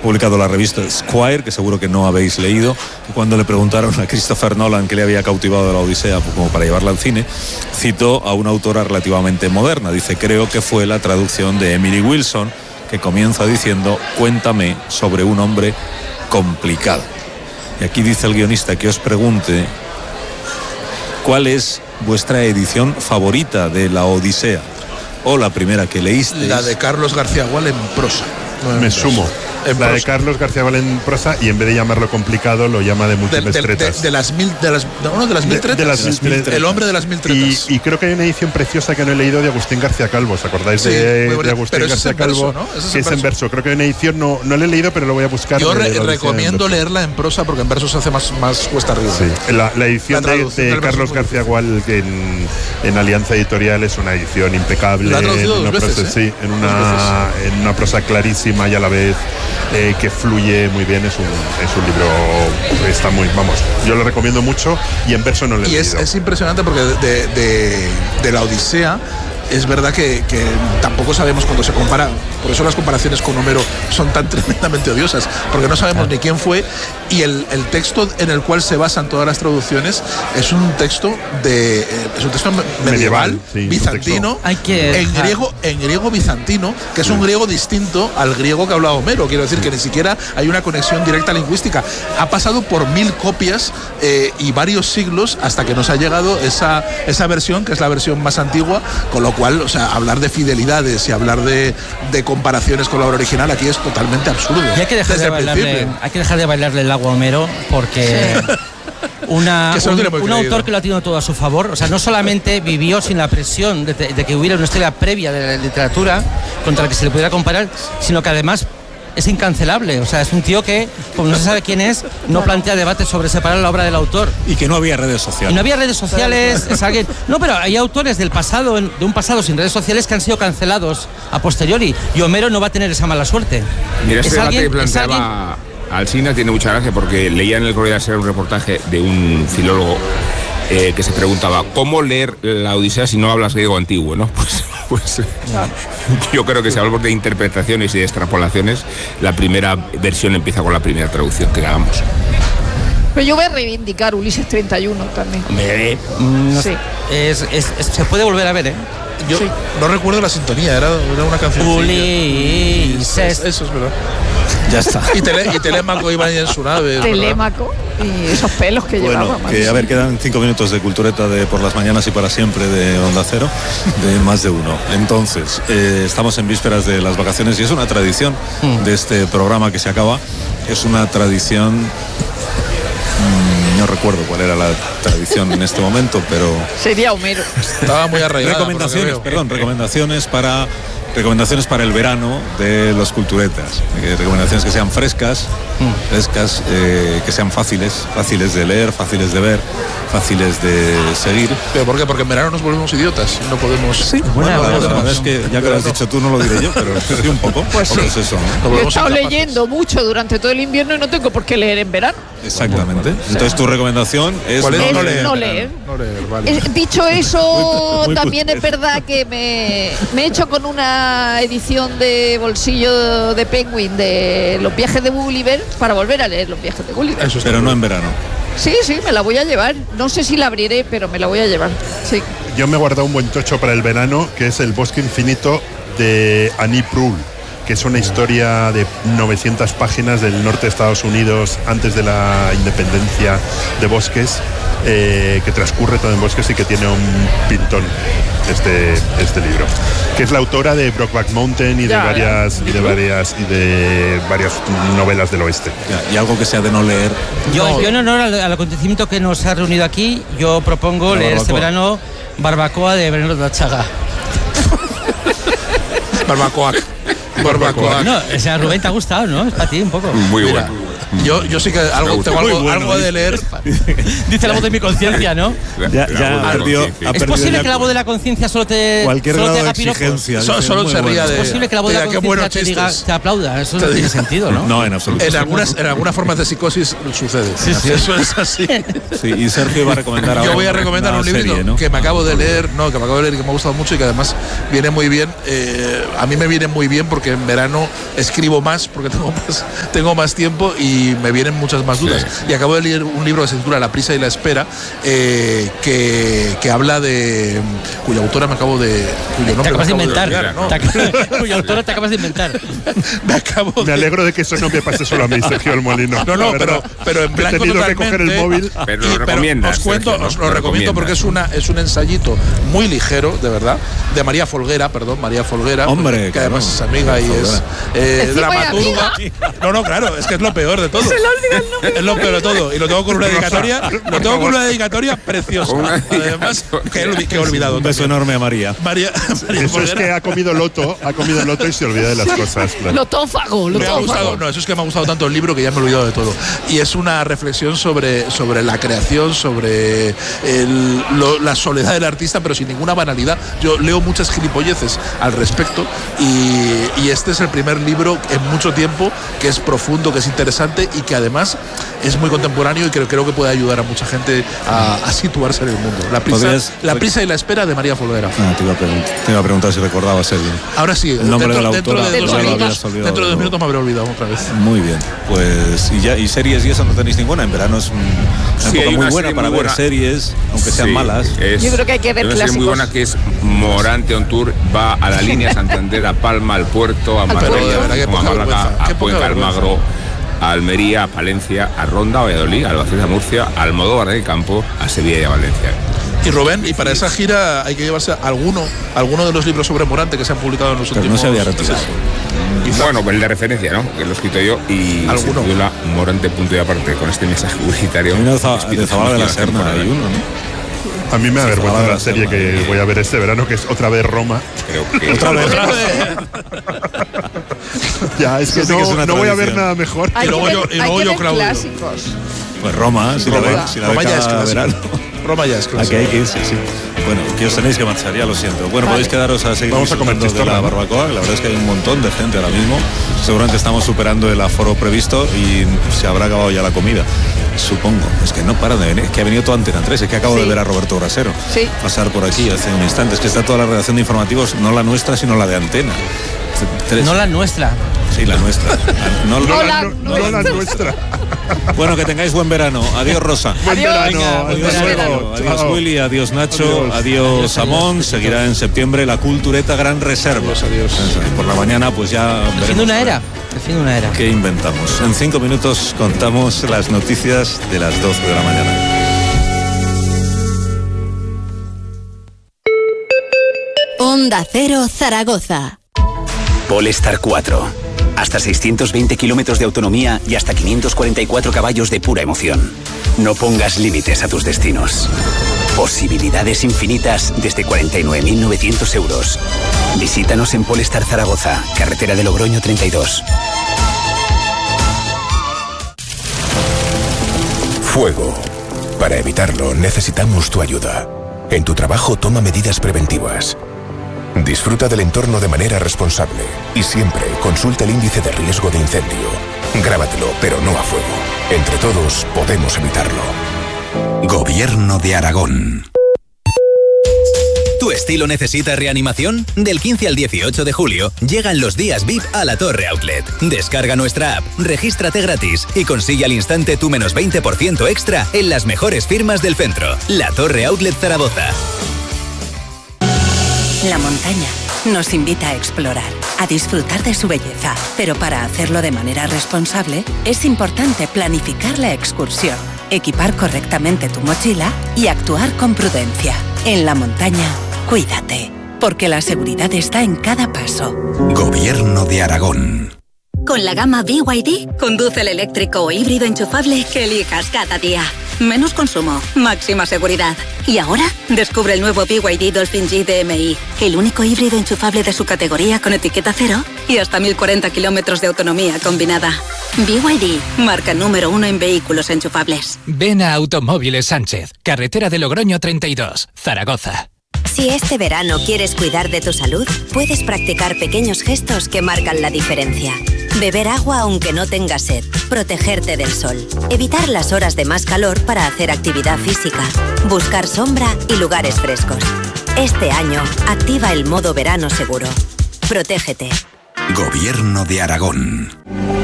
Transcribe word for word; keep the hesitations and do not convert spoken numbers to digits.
publicado la revista Esquire, que seguro que no habéis leído, cuando le preguntaron a Christopher Nolan qué le había cautivado de la Odisea como para llevarla al cine, citó a una autora relativamente moderna. Dice: creo que fue la traducción de Emily Wilson, que comienza diciendo: cuéntame sobre un hombre complicado. Y aquí dice el guionista que os pregunte cuál es vuestra edición favorita de la Odisea, o la primera que leísteis. La de Carlos García Gual en prosa. No en Me prosa. sumo. En la prosa. de Carlos García Val en prosa, y en vez de llamarlo complicado lo llama de múltiples de, de, tretas. de, de las mil de las de, uno de las mil tretas. De, de las mil tretas. El hombre de las mil tretas. Y, y creo que hay una edición preciosa que no he leído de Agustín García Calvo. ¿Os acordáis Sí, de, muy bonito. de Agustín Pero ese García es en verso, Calvo? ¿no? Ese es Que en es en verso. verso. Creo que hay una edición, no, no la he leído, pero lo voy a buscar. Yo re, de, de recomiendo en leerla en prosa, porque en verso se hace más, más cuesta arriba. Sí. La, la edición la de, de Carlos García Gual en, en Alianza Editorial es una edición impecable. La ha traducido en dos una veces, prosa, ¿eh? sí, en una, en una prosa clarísima y a la vez eh, que fluye muy bien. Es un, es un libro, está muy, vamos, yo lo recomiendo mucho, y en verso no lo he Y es, leído. es impresionante porque de, de, de la Odisea es verdad que, que tampoco sabemos cuando se compara, por eso las comparaciones con Homero son tan tremendamente odiosas, porque no sabemos ni quién fue, y el, el texto en el cual se basan todas las traducciones es un texto de es un texto medieval, Medieval, sí, bizantino, Hay que en dejar- griego, en griego bizantino, que es un griego distinto al griego que hablaba Homero. Quiero decir que ni siquiera hay una conexión directa lingüística. Ha pasado por mil copias eh, y varios siglos hasta que nos ha llegado esa, esa versión, que es la versión más antigua, con lo cual, o sea, hablar de fidelidades y hablar de, de comparaciones con la obra original aquí es totalmente absurdo. Y hay que dejar Desde de el bailarle, principio. hay que dejar de bailarle el agua a Homero, porque una, Que se lo un, tiene muy un creído. autor que lo ha tenido todo a su favor, o sea, no solamente vivió sin la presión de, de que hubiera una historia previa de la literatura contra la que se le pudiera comparar, sino que además es incancelable. O sea, es un tío que, como no se sabe quién es, no plantea debates sobre separar la obra del autor. Y que no había redes Y sociales. no había redes sociales, es alguien. No, pero hay autores del pasado, en- de un pasado sin redes sociales, que han sido cancelados a posteriori. Y Homero no va a tener esa mala suerte. Mira, Es este debate que alguien- es planteaba Alsina tiene mucha gracia, porque leía en el Correo de la Sierra un reportaje de un filólogo eh, que se preguntaba cómo leer la Odisea si no hablas griego antiguo, ¿no? Pues, pues eh, yo creo que si hablamos de interpretaciones y de extrapolaciones, la primera versión empieza con la primera traducción que hagamos. Pero yo voy a reivindicar Ulises treinta y uno también. Hombre, mm, no Sí. sé, es- es- es- se puede volver a ver, ¿eh? Yo Sí. no recuerdo la sintonía, era, era una canción. Ulises. Eso es verdad. Ya está. Y, Tele, y Telémaco iba ahí en su nave. ¿verdad? Telémaco y esos pelos que Bueno, llevaba. que a ver, quedan cinco minutos de cultureta de por las mañanas y para siempre de Onda Cero, de más de uno. Entonces, eh, estamos en vísperas de las vacaciones y es una tradición de este programa que se acaba. Es una tradición, mm, no recuerdo cuál era la tradición en este momento, pero Sería Homero. Estaba muy arraigada. recomendaciones, por lo que veo. perdón, recomendaciones para recomendaciones para el verano de los culturetas. Eh, recomendaciones que sean frescas, frescas, eh, que sean fáciles, fáciles de leer, fáciles de ver, fáciles de seguir. ¿Pero por qué? Porque en verano nos volvemos idiotas. No podemos. Sí, Bueno, la verdad es que ya que lo has dicho tú, no lo diré yo, pero sí un poco. Pues porque sí. es eso, ¿no? Nos Yo he volvemos estado incapaces. leyendo mucho durante todo el invierno y no tengo por qué leer en verano. Exactamente. Entonces tu recomendación es ¿Cuál es? Es No leer. no leer. No leer, vale. Eh, Dicho eso, Muy- muy también es cultural. verdad que me, me he hecho con una edición de bolsillo de Penguin de Los viajes de Gulliver para volver a leer Los viajes de Gulliver. Eso está pero no bien. en verano. Sí, sí, me la voy a llevar. No sé si la abriré, pero me la voy a llevar. Sí. Yo me he guardado un buen tocho para el verano, que es El bosque infinito de Annie Proulx, que es una historia de novecientas páginas del norte de Estados Unidos antes de la independencia de bosques, eh, que transcurre todo en bosques y que tiene un pintón este, este libro, que es la autora de Brokeback Mountain y de Ya, varias y de varias y de varias novelas del oeste. Ya, y algo que sea de no leer. Yo, No. yo en honor al, al acontecimiento que nos ha reunido aquí, yo propongo La leer este barbacoa. verano Barbacoa de Bernardo da Chaga. Barbacoa. Barbacoa. No, o sea, Rubén, te ha gustado, ¿no? Es para ti un poco. Muy Mira, bueno. Yo, yo sí que algo, tengo algo, bueno, algo de leer. Dice la voz de mi conciencia, ¿no? Ya, ya perdió, ¿Es posible que la voz de la conciencia solo te cualquier solo grado te haga de exigencia? Solo, solo se ría de. ¿Es posible que la voz de la conciencia bueno te diga, te aplauda? Eso no tiene sentido, ¿no? No, en absoluto. En algunas, en algunas formas de psicosis sucede. Sí, sí. Eso es así. Sí, y Sergio iba a recomendar ahora. Yo voy a recomendar un librito serie, ¿no? que me acabo de leer, no, que me acabo de leer y que me ha gustado mucho y que además viene muy bien. Eh, a mí me viene muy bien porque en verano escribo más, porque tengo más, tengo más tiempo y me vienen muchas más dudas. Sí. Y acabo de leer un libro que se titula La prisa y la espera, eh, que, que habla de. Cuya autora me acabo de. Cuyo nombre te acabas de inventar. De olvidar, ¿no? Te, cuya autora te acabas de inventar. me acabo Me de, alegro de que eso no me pase solo a mí, Sergio El Molino. No, no, pero, pero en blanco he tenido totalmente. que coger el móvil. Pero y, lo recomiendas. Os cuento, Sergio, os ¿no? lo lo recomiendo porque es una es un ensayito muy ligero, de verdad, de María Folguera, perdón, María Folguera, Hombre, que claro, además es amiga y es eh, dramaturga. No, no, claro, es que es lo peor de todo. Se le olvida el nombre. Es lo peor de todo. Y lo tengo con una dedicatoria, lo tengo con una dedicatoria preciosa. Además, que he, que he olvidado. Un beso enorme a María. María, María Eso es que ha comido loto, ha comido loto y se olvida de las cosas. Claro. Lotófago, Me ha lotófago. gustado, no, eso es que me ha gustado tanto el libro que ya me he olvidado de todo. Y es una reflexión sobre, sobre la creación, sobre el, lo, la soledad del artista, pero sin ninguna banalidad. Yo leo muchas gilipolleces al respecto y, y este es el primer libro en mucho tiempo que es profundo, que es interesante y que además es muy contemporáneo y creo, creo que puede ayudar a mucha gente a, a situarse en el mundo. La prisa, la prisa y la espera de María Folguera. Ah, te, iba a te iba a preguntar si recordabas el Ahora sí, el nombre dentro, de la dentro autora, de dos ya lo minutos, habías olvidado. dentro de dos minutos me habré olvidado otra vez. Muy bien, pues y ya y series y eso no tenéis ninguna. En verano es un, una Sí, época hay muy una buena serie para muy ver buena. series, aunque sean Sí, malas. es- Yo creo que hay que ver una serie muy clásicos. buena que es Morante on Tour, va a la línea Santander, a Palma, al Puerto, a Puerto. Marbella, De verdad, qué a poca Málaga, vergüenza, a qué poca Cuenca, al vergüenza. Magro, a Almería, a Palencia, a Ronda, a Valladolid, a Albacete, a Murcia, a Almodóvar del Campo, a Sevilla y a Valencia. Y Rubén, y para esa gira hay que llevarse alguno, alguno de los libros sobre Morante que se han publicado en los Pero no últimos se había retirado. Quizá. Bueno, el de referencia, ¿no? Que lo he escrito yo y ¿Alguno? se titula Morante punto y aparte con este mensaje publicitario. Hay uno de Za- Despido de Zabala de la su Serna, temporada. hay uno, ¿no? A mí me avergüenza Ojalá la la serie semana. que voy a ver este verano, que es otra vez Roma. Creo que Otra vez. Ya, es que Eso sí que es no, una no voy a ver tradición. nada mejor. Hay Y luego que yo- ver, y hay luego que yo, ver Claudio. clásicos. Pues Roma, si la Roma, ve, si la ve Roma ya es cada clásico. verano. Roma ya es Aquí clásico. hay que irse, sí. Bueno, que os tenéis que marchar, ya lo siento. Bueno, Vale. podéis quedaros a seguir Vamos a comer disfrutando de chistorra, la ¿no? barbacoa. La verdad es que hay un montón de gente ahora mismo. Seguramente estamos superando el aforo previsto y se habrá acabado ya la comida. Supongo. Es que no para de venir. Es que ha venido toda Antena tres. Es que acabo Sí. de ver a Roberto Brasero Sí. pasar por aquí hace un instante. Es que está toda la redacción de informativos, no la nuestra, sino la de Antena. Tres. No la nuestra. Sí, la nuestra. No, No no- la- No, no la nuestra. Bueno, que tengáis buen verano. Adiós, Rosa. Buen Adiós. verano. Venga, buen Adiós, verano. Diego. Adiós, Chao. Willy. Adiós, Nacho. Adiós. Adiós, Adiós, Samón. adiós. Seguirá en septiembre la Cultureta Gran Reserva. Adiós, adiós. Y por la mañana, pues ya El fin de veremos una era. El fin de una era. qué inventamos. En cinco minutos contamos las noticias de las doce de la mañana. Onda Cero Zaragoza. Polestar cuatro. Hasta seiscientos veinte kilómetros de autonomía y hasta quinientos cuarenta y cuatro caballos de pura emoción. No pongas límites a tus destinos. Posibilidades infinitas desde cuarenta y nueve mil novecientos euros. Visítanos en Polestar Zaragoza, carretera de Logroño treinta y dos. Fuego. Para evitarlo, necesitamos tu ayuda. En tu trabajo, toma medidas preventivas. Disfruta del entorno de manera responsable y siempre consulta el índice de riesgo de incendio. Grábatelo, pero no a fuego. Entre todos podemos evitarlo. Gobierno de Aragón. ¿Tu estilo necesita reanimación? Del quince al dieciocho de julio llegan los días V I P a la Torre Outlet. Descarga nuestra app, regístrate gratis y consigue al instante tu menos veinte por ciento extra en las mejores firmas del centro. La Torre Outlet Zaragoza. La montaña nos invita a explorar, a disfrutar de su belleza, pero para hacerlo de manera responsable es importante planificar la excursión, equipar correctamente tu mochila y actuar con prudencia. En la montaña, cuídate, porque la seguridad está en cada paso. Gobierno de Aragón. Con la gama B Y D, conduce el eléctrico o híbrido enchufable que elijas cada día. Menos consumo, máxima seguridad. Y ahora, descubre el nuevo B Y D Dolphin G D M I, el único híbrido enchufable de su categoría con etiqueta cero y hasta mil cuarenta kilómetros de autonomía combinada. B Y D, marca número uno en vehículos enchufables. Ven a Automóviles Sánchez, carretera de Logroño treinta y dos, Zaragoza. Si este verano quieres cuidar de tu salud, puedes practicar pequeños gestos que marcan la diferencia. Beber agua aunque no tengas sed, protegerte del sol, evitar las horas de más calor para hacer actividad física, buscar sombra y lugares frescos. Este año, activa el modo verano seguro. Protégete. Gobierno de Aragón.